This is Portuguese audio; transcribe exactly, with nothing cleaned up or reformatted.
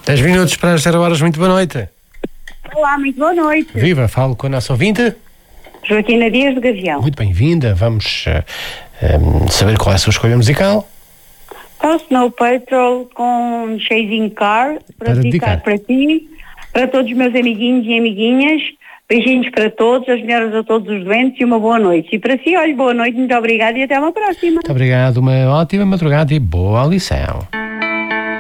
dez minutos para as zero horas, muito boa noite. Olá, muito boa noite. Viva, falo com a nossa ouvinte. Joaquina Dias do Gavião. Muito bem-vinda, vamos uh, um, saber qual é a sua escolha musical. Então, Snow Patrol com Chasing Car, para, Para dedicar dedicar. para ti, para todos os meus amiguinhos e amiguinhas, beijinhos para todos, as melhoras a todos os doentes e uma boa noite. E para si, olha, boa noite, muito obrigada e até uma próxima. Muito obrigado, uma ótima madrugada e boa lição.